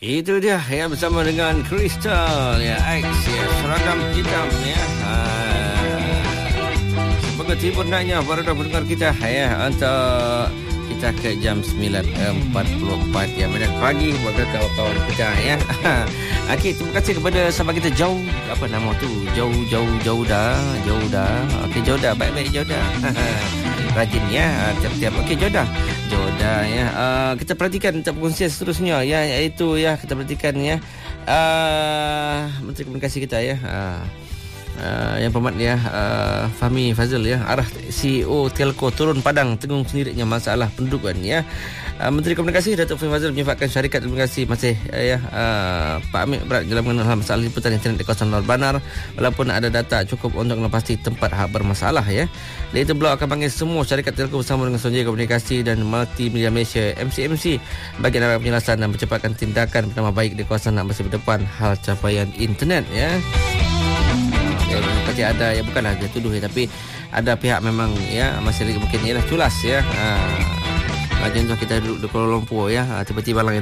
Itu dia ya, bersama dengan Crystal ya, X ya, seragam hitam ya. Semoga terhibur naknya para pendengar kita ya, untuk kita ke jam 9.44 ya, medan pagi kepada kawan-kawan kita ya. Okey, terima kasih kepada sahabat kita jauh, apa nama tu? Jauh dah. Okey, jauh dah, baik-baik jauh dah. Rajin ya, tiap-tiap. Okey, Jodah ya. Kita perhatikan perkongsian seterusnya ya, iaitu ya, kita perhatikan ya, Menteri Komunikasi kita ya, yang berhormat ya, Fahmi Fazil ya, arah CEO Telco turun padang tenggung sendirinya masalah pendudukan ya. Menteri Komunikasi Datuk Fahmi Fazil menyifatkan syarikat komunikasi masih ya, Pak Amir berat dalam mengenal masalah liputan internet di kawasan Luar Banar, walaupun ada data cukup untuk menepasti tempat hak bermasalah ya. Dan itu beliau akan panggil semua syarikat telco bersama dengan Sonjaya Komunikasi dan Multimedia Malaysia MCMC bagi dalam penjelasan dan percepatkan tindakan pertama baik di kawasan nak masa berdepan hal capaian internet ya. Pasti ada ya, bukanlah dia tuduh ya, tapi ada pihak memang ya masih mungkin ialah culas ya. Contoh kita duduk di Kuala Lumpur ya, tiba-tiba lang